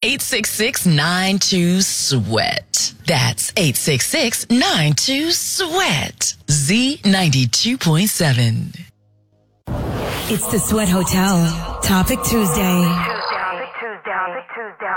866-92-SWEAT. That's 866-92-SWEAT. Z92.7. It's the Sweat Hotel. Topic Tuesday.